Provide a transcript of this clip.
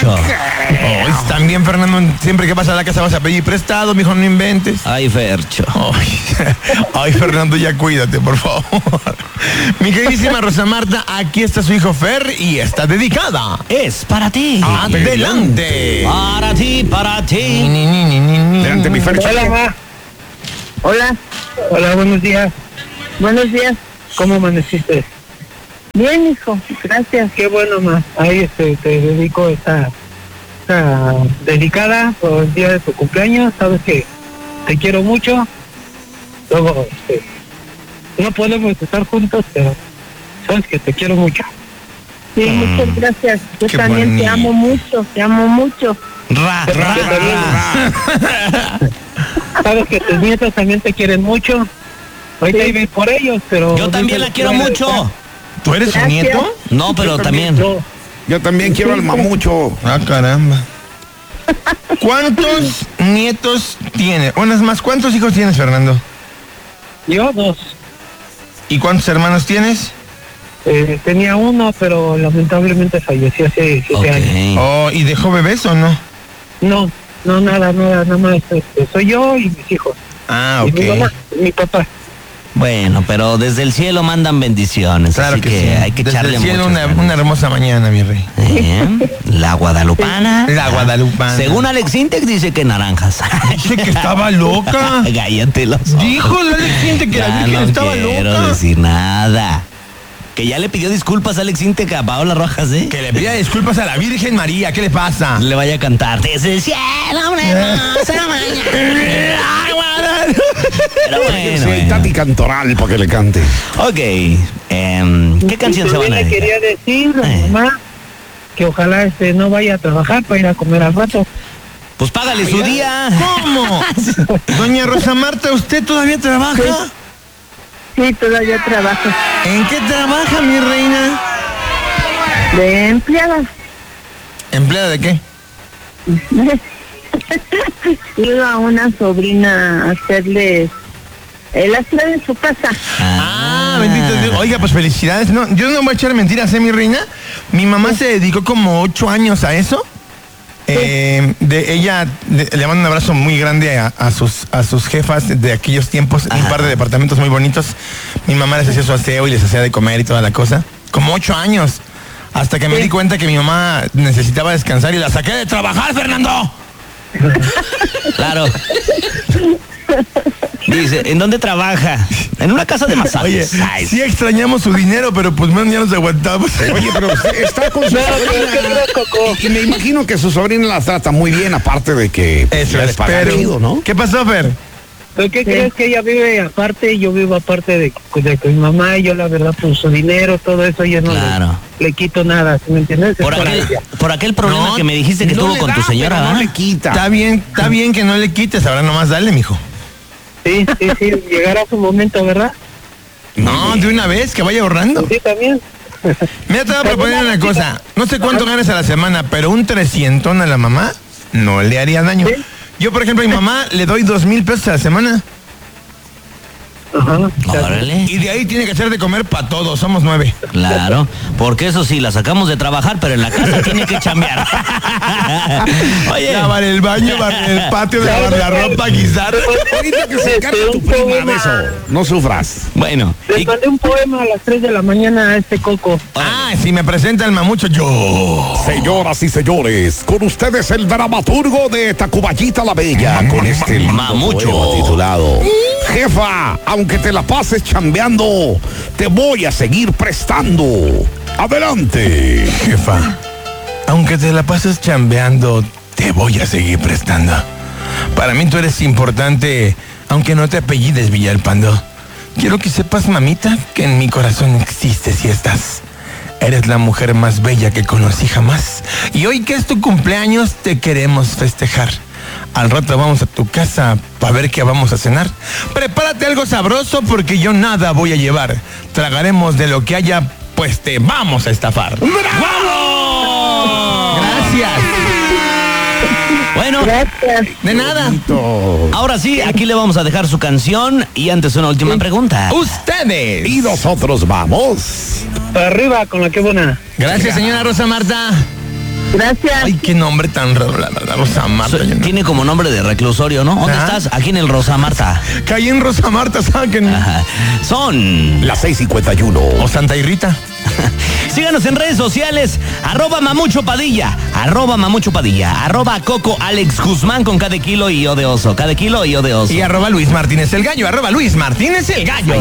Fercho. También, Fernando, siempre que vas a la casa vas a pedir prestado, mijo, no inventes. Ay, Fercho. Ay, Fernando, ya cuídate, por favor. Mi queridísima Rosa Marta, aquí está su hijo Fer y está dedicada. Es para ti. Adelante. Para ti, para ti. Adelante, mi Fer. Hola, ma. Hola, Hola, buenos días. buenos días. ¿Cómo amaneciste? Bien, hijo, gracias. Qué bueno, ma. Ahí te dedico esta dedicada por el día de tu cumpleaños. Sabes que te quiero mucho. Luego, no podemos estar juntos, pero sabes que te quiero mucho. Sí, muchas gracias. Yo Qué también bonito. te amo mucho, te amo mucho. Sabes que tus nietos también te quieren mucho. Ahorita Sí. vives por ellos, pero... Yo también la quiero mucho. ¿Tú eres su Gracias. nieto? No, pero también. Yo también quiero al mamucho. Ah, caramba. ¿Cuántos nietos tienes? Bueno, es más, ¿cuántos hijos tienes, Fernando? Yo 2. ¿Y cuántos hermanos tienes? Tenía uno, pero lamentablemente falleció hace 7 años. Oh, ¿y dejó bebés o no? No, nada más. Soy yo y mis hijos. Ah, Y mi mamá, ok. y mi papá. Bueno, pero desde el cielo mandan bendiciones. Claro así que que sí. hay que Desde echarle el cielo muchas ganas. una hermosa mañana, mi rey. La guadalupana. La guadalupana. Según Alex Intec dice que naranjas. Dice que estaba loca. Cállate los ojos. Dijo Alex Intec que la Ya Virgen no estaba quiero loca. decir nada. Que ya le pidió disculpas a Alex Intec a Paola Rojas, ¿eh? Que le pida disculpas a la Virgen María. ¿Qué le pasa? Le vaya a cantar. Desde el cielo, hombre, hermosa mañana. Pero Sí, hay Tati Cantoral para que le cante. Ok. ¿Qué canción Y se van también a le dedicar? quería decir a mi mamá que ojalá no vaya a trabajar para ir a comer al rato. Pues págale su día. ¿Cómo? Doña Rosa Marta, ¿usted todavía trabaja? Sí, todavía trabajo ¿En qué trabaja, mi reina? de empleada. ¿Empleada de qué? Iba a una sobrina a hacerle el aseo en su casa. Ah, bendito Dios. Oiga, pues felicidades. No, yo no voy a echar mentiras, mi reina. Mi mamá se dedicó como 8 años a eso. Le mando un abrazo muy grande a sus jefas de aquellos tiempos, un par de departamentos muy bonitos. Mi mamá les hacía su aseo y les hacía de comer y toda la cosa. Como 8 años. Hasta que me di cuenta que mi mamá necesitaba descansar y la saqué de trabajar, Fernando. Claro. Dice, ¿en dónde trabaja? En una casa de Oye, masajes. Ay, sí extrañamos su dinero, pero pues man, ya nos aguantamos. Oye, pero usted está con su sobrina. Y me imagino que su sobrina la trata muy bien, aparte de que Eso ya le paga espero. chido, ¿no? ¿Qué pasó, Fer? ¿Pero qué crees que ella vive aparte y yo vivo aparte de que mi mamá y yo la verdad por su dinero, todo eso yo no Claro. le quito nada, ¿sí me entiendes? Es para ella. Por aquel problema No, que me dijiste que No tuvo le con da, tu señora, pero no ¿verdad? le quita. Está bien que no le quites, ahora nomás dale, mijo. Sí, llegará su momento, ¿verdad? No, de una vez, que vaya ahorrando. Sí, también. Mira, te voy a proponer una cosa. No sé cuánto ganas a la semana, pero un 300 a la mamá no le haría daño. Yo, por ejemplo, a mi mamá le doy 2,000 pesos a la semana. Ajá. Órale. Y de ahí tiene que hacer de comer para todos, somos 9. Claro, porque eso sí, la sacamos de trabajar, pero en la casa tiene que chambear. Oye, Lavar el baño, barrer el patio, lavar la ropa, guisar. Ahorita que se encargue tu prima de eso, no sufras. bueno, Le mandé un poema a las 3 de la mañana a este Coco. Ah, si me presenta el mamucho, yo. Señoras y señores, con ustedes el dramaturgo de Tacuballita la Bella, con este lindo Mamucho. poema titulado Jefa, aunque te la pases chambeando, te voy a seguir prestando. Adelante. Jefa, aunque te la pases chambeando, te voy a seguir prestando. Para mí tú eres importante, aunque no te apellides Villalpando. Quiero que sepas, mamita, que en mi corazón existes y estás. Eres la mujer más bella que conocí jamás. Y hoy que es tu cumpleaños, te queremos festejar. Al rato vamos a tu casa para ver qué vamos a cenar. Prepárate algo sabroso porque yo nada voy a llevar. Tragaremos de lo que haya, pues te vamos a estafar. ¡Vamos! Gracias. bueno, Gracias. De nada. ahora sí, aquí le vamos a dejar su canción y antes una última pregunta. Ustedes. Y nosotros vamos. Para arriba con la que buena. Gracias, señora Rosa Marta. Gracias. Ay, qué nombre tan raro, la verdad, Rosa Marta. yo no- Tiene como nombre de reclusorio, ¿no? ¿Dónde Ajá. estás? Aquí en el Rosa Marta. Caí en Rosa Marta, sáquenme. Ajá. Son. Las 6:51. O Santa Irrita. Síganos en redes sociales, @mamuchopadilla, @mamuchopadilla, @Coco Alex Guzmán con cada kilo y yo de oso, cada kilo y yo de oso. Y @Luis Martínez el Gallo, @Luis Martínez el Gallo.